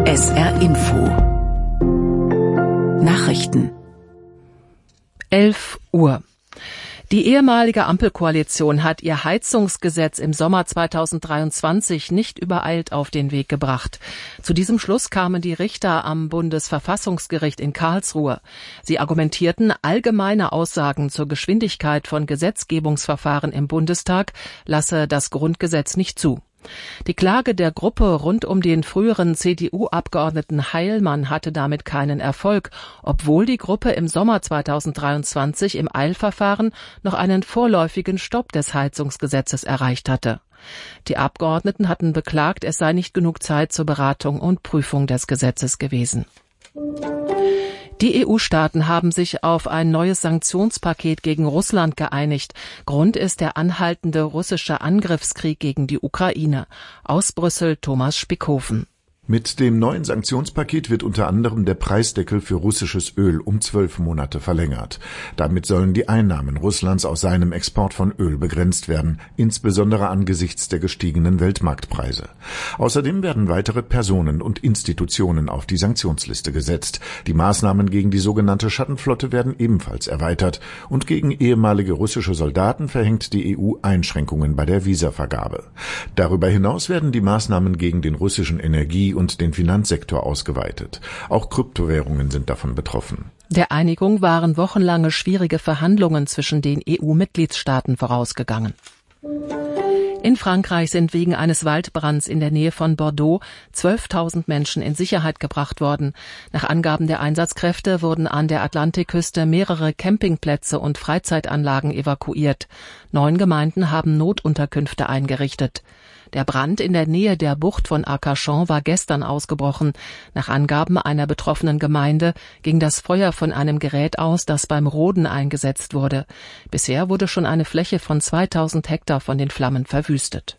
SR Info Nachrichten 11 Uhr. Die ehemalige Ampelkoalition hat ihr Heizungsgesetz im Sommer 2023 nicht übereilt auf den Weg gebracht. Zu diesem Schluss kamen die Richter am Bundesverfassungsgericht in Karlsruhe. Sie argumentierten, allgemeine Aussagen zur Geschwindigkeit von Gesetzgebungsverfahren im Bundestag lasse das Grundgesetz nicht zu. Die Klage der Gruppe rund um den früheren CDU-Abgeordneten Heilmann hatte damit keinen Erfolg, obwohl die Gruppe im Sommer 2023 im Eilverfahren noch einen vorläufigen Stopp des Heizungsgesetzes erreicht hatte. Die Abgeordneten hatten beklagt, es sei nicht genug Zeit zur Beratung und Prüfung des Gesetzes gewesen. Die EU-Staaten haben sich auf ein neues Sanktionspaket gegen Russland geeinigt. Grund ist der anhaltende russische Angriffskrieg gegen die Ukraine. Aus Brüssel Thomas Spickhofen. Mit dem neuen Sanktionspaket wird unter anderem der Preisdeckel für russisches Öl um 12 Monate verlängert. Damit sollen die Einnahmen Russlands aus seinem Export von Öl begrenzt werden, insbesondere angesichts der gestiegenen Weltmarktpreise. Außerdem werden weitere Personen und Institutionen auf die Sanktionsliste gesetzt. Die Maßnahmen gegen die sogenannte Schattenflotte werden ebenfalls erweitert und gegen ehemalige russische Soldaten verhängt die EU Einschränkungen bei der Visavergabe. Darüber hinaus werden die Maßnahmen gegen den russischen Energie- und den Finanzsektor ausgeweitet. Auch Kryptowährungen sind davon betroffen. Der Einigung waren wochenlange schwierige Verhandlungen zwischen den EU-Mitgliedstaaten vorausgegangen. In Frankreich sind wegen eines Waldbrands in der Nähe von Bordeaux 12.000 Menschen in Sicherheit gebracht worden. Nach Angaben der Einsatzkräfte wurden an der Atlantikküste mehrere Campingplätze und Freizeitanlagen evakuiert. 9 Gemeinden haben Notunterkünfte eingerichtet. Der Brand in der Nähe der Bucht von Arcachon war gestern ausgebrochen. Nach Angaben einer betroffenen Gemeinde ging das Feuer von einem Gerät aus, das beim Roden eingesetzt wurde. Bisher wurde schon eine Fläche von 2000 Hektar von den Flammen verwüstet.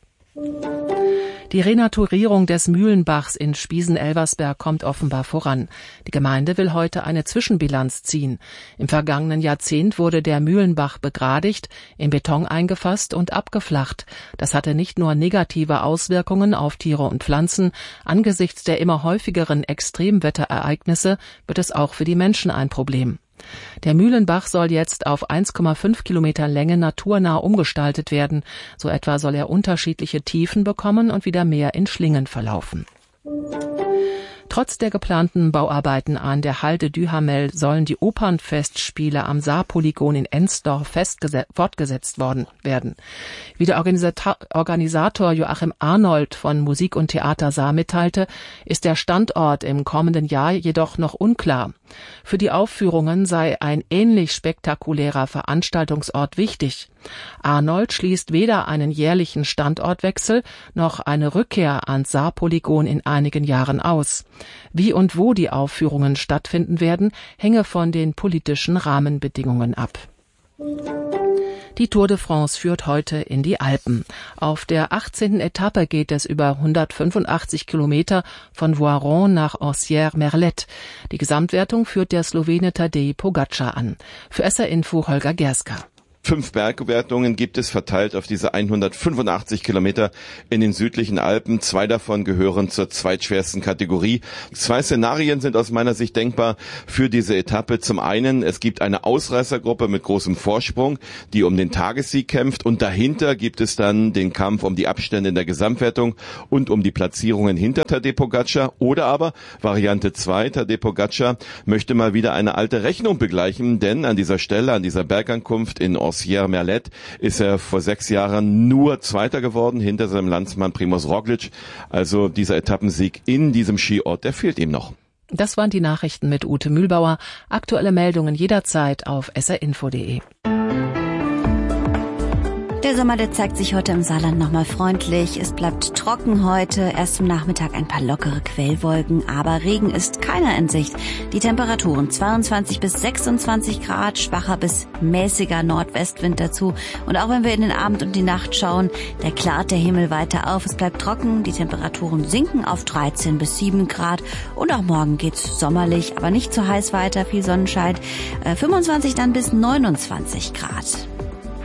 Die Renaturierung des Mühlenbachs in Spiesen-Elversberg kommt offenbar voran. Die Gemeinde will heute eine Zwischenbilanz ziehen. Im vergangenen Jahrzehnt wurde der Mühlenbach begradigt, in Beton eingefasst und abgeflacht. Das hatte nicht nur negative Auswirkungen auf Tiere und Pflanzen. Angesichts der immer häufigeren Extremwetterereignisse wird es auch für die Menschen ein Problem. Der Mühlenbach soll jetzt auf 1,5 Kilometer Länge naturnah umgestaltet werden. So etwa soll er unterschiedliche Tiefen bekommen und wieder mehr in Schlingen verlaufen. Trotz der geplanten Bauarbeiten an der Halde Duhamel sollen die Opernfestspiele am Saarpolygon in Ensdorf fortgesetzt werden. Wie der Organisator Joachim Arnold von Musik und Theater Saar mitteilte, ist der Standort im kommenden Jahr jedoch noch unklar. Für die Aufführungen sei ein ähnlich spektakulärer Veranstaltungsort wichtig. Arnold schließt weder einen jährlichen Standortwechsel noch eine Rückkehr ans Saarpolygon in einigen Jahren aus. Wie und wo die Aufführungen stattfinden werden, hänge von den politischen Rahmenbedingungen ab. Die Tour de France führt heute in die Alpen. Auf der 18. Etappe geht es über 185 Kilometer von Voiron nach Ossières-Merlette. Die Gesamtwertung führt der Slowene Tadej Pogačar an. Für SR Info Holger Gerska. 5 Bergwertungen gibt es verteilt auf diese 185 Kilometer in den südlichen Alpen. 2 davon gehören zur zweitschwersten Kategorie. 2 Szenarien sind aus meiner Sicht denkbar für diese Etappe. Zum einen, es gibt eine Ausreißergruppe mit großem Vorsprung, die um den Tagessieg kämpft. Und dahinter gibt es dann den Kampf um die Abstände in der Gesamtwertung und um die Platzierungen hinter Tadej Pogačar. Oder aber Variante 2, Tadej Pogačar möchte mal wieder eine alte Rechnung begleichen. Denn an dieser Stelle, an dieser Bergankunft in Ossières-Merlette ist er vor 6 Jahren nur Zweiter geworden, hinter seinem Landsmann Primož Roglič. Also dieser Etappensieg in diesem Skiort, der fehlt ihm noch. Das waren die Nachrichten mit Ute Mühlbauer. Aktuelle Meldungen jederzeit auf srinfo.de. Der Sommer, der zeigt sich heute im Saarland nochmal freundlich. Es bleibt trocken heute, erst am Nachmittag ein paar lockere Quellwolken, aber Regen ist keiner in Sicht. Die Temperaturen 22 bis 26 Grad, schwacher bis mäßiger Nordwestwind dazu. Und auch wenn wir in den Abend und die Nacht schauen, da klart der Himmel weiter auf. Es bleibt trocken, die Temperaturen sinken auf 13 bis 7 Grad. Und auch morgen geht's sommerlich, aber nicht zu heiß weiter, viel Sonnenschein. 25 dann bis 29 Grad.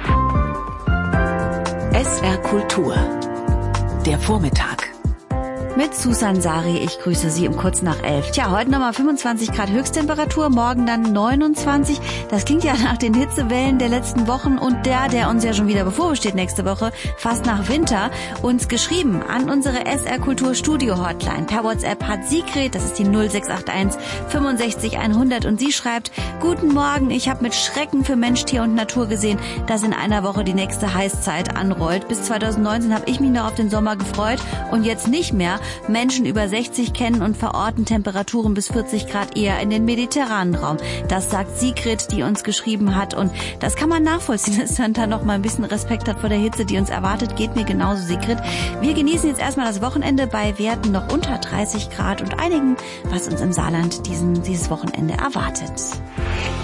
SR Kultur. Der Vormittag. Mit Susan Sari, ich grüße Sie um kurz nach 11. Tja, heute nochmal 25 Grad Höchsttemperatur, morgen dann 29. Das klingt ja nach den Hitzewellen der letzten Wochen und der uns ja schon wieder bevorsteht nächste Woche, fast nach Winter, uns geschrieben an unsere SR Kultur Studio Hotline. Per WhatsApp hat Sigrid, das ist die 0681 65 100 und sie schreibt: Guten Morgen, ich habe mit Schrecken für Mensch, Tier und Natur gesehen, dass in einer Woche die nächste Heißzeit anrollt. Bis 2019 habe ich mich noch auf den Sommer gefreut und jetzt nicht mehr. Menschen über 60 kennen und verorten Temperaturen bis 40 Grad eher in den mediterranen Raum. Das sagt Sigrid, die uns geschrieben hat, und das kann man nachvollziehen, dass man da noch mal ein bisschen Respekt hat vor der Hitze, die uns erwartet. Geht mir genauso, Sigrid. Wir genießen jetzt erstmal das Wochenende bei Werten noch unter 30 Grad und einigen, was uns im Saarland dieses Wochenende erwartet.